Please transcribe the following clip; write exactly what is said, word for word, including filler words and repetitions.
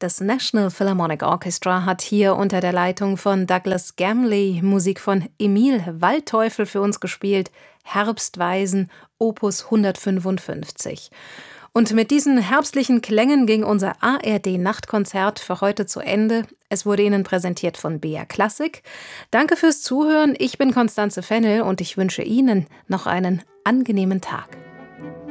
Das National Philharmonic Orchestra hat hier unter der Leitung von Douglas Gamley Musik von Emil Waldteufel für uns gespielt, Herbstweisen, Opus hundertfünfundfünfzig. Und mit diesen herbstlichen Klängen ging unser A R D-Nachtkonzert für heute zu Ende. Es wurde Ihnen präsentiert von B R Klassik. Danke fürs Zuhören. Ich bin Constanze Fennel und ich wünsche Ihnen noch einen angenehmen Tag.